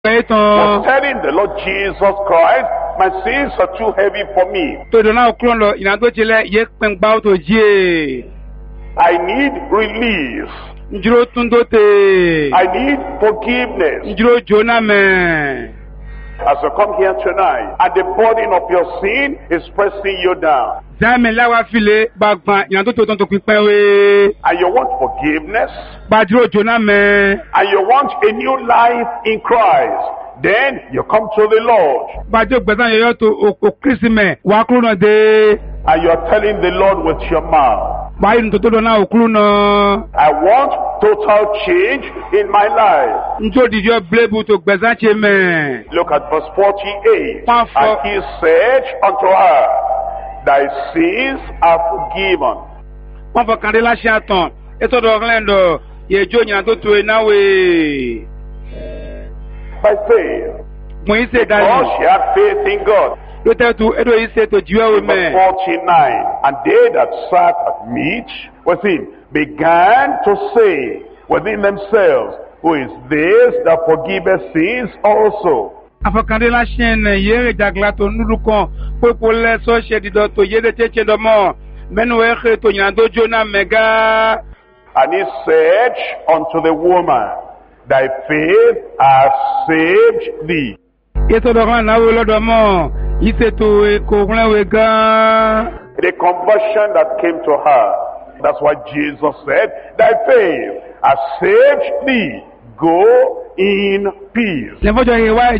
was telling the Lord Jesus Christ, my sins are too heavy for me. I need release. I need forgiveness. As you come here tonight, and the burden of your sin is pressing you down, and you want forgiveness, and you want a new life in Christ, then you come to the Lord. And you're telling the Lord with your mouth, I want total change in my life. Look at verse 48. And he said unto her, thy sins are forgiven. By faith. Because she had faith in God. Verse 49. And they that sat at meat with him began to say within themselves, who is this that forgiveth sins also? And he said unto the woman, thy faith hath saved thee. The conversion that came to her, that's why Jesus said, thy faith has saved thee. Go in peace. In 1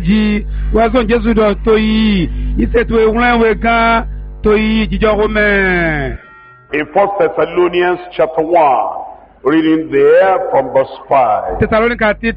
Thessalonians chapter 1, reading there from verse 5. For our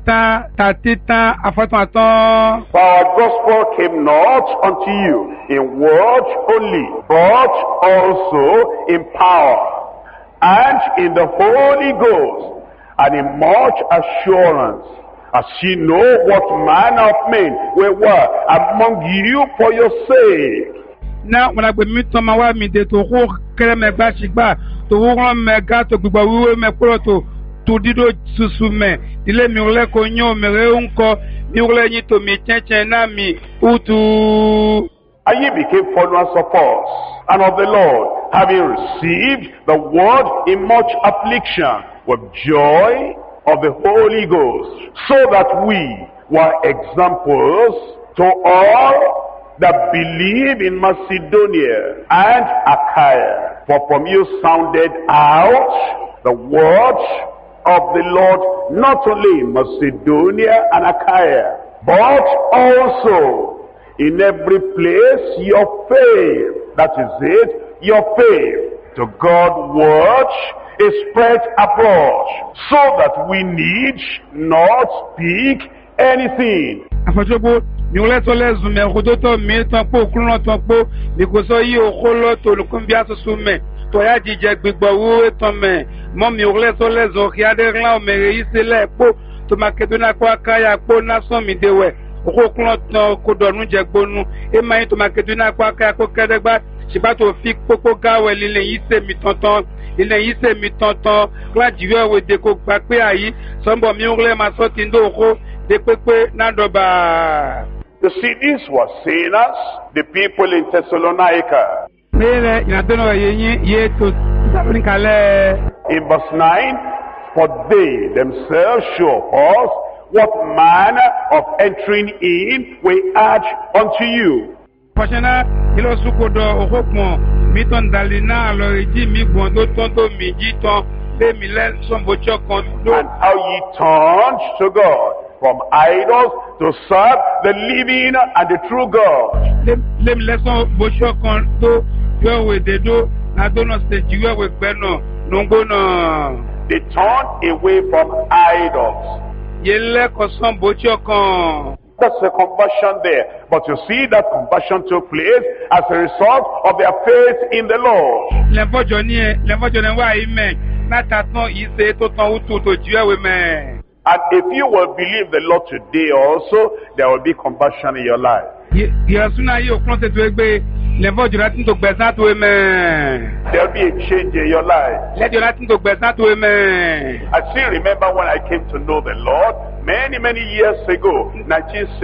gospel came not unto you in word only, but also in power, and in the Holy Ghost, and in much assurance, as ye know what manner of men we were among you for your sake. Now, when I be meet on my way, me de to ho kreme bashigba, to ho mega to gbigba wiwe me proto, to dido susume, dile mi ole ko nyo me reunko, mi ole ni to mi cheche na mi utu. And ye became followers of us and of the Lord, having received the word in much affliction, with joy of the Holy Ghost, so that we were examples to all that believe in Macedonia and Achaia. For from you sounded out the word of the Lord, not only in Macedonia and Achaia, but also in every place your faith, that is it, your faith to God's word is spread abroad, so that we need not speak anything. You see, these were sinners, the people in Thessalonica. In verse 9, for they themselves show us what manner of entering in we add unto you. And how ye turned to God from idols to serve the living and the true God. They turned away from idols. That's the conversion there. But you see that conversion took place as a result of their faith in the Lord. And if you will believe the Lord today also, there will be conversion in your life. There will be a change in your life. I still remember when I came to know the Lord, many, many years ago, 1960.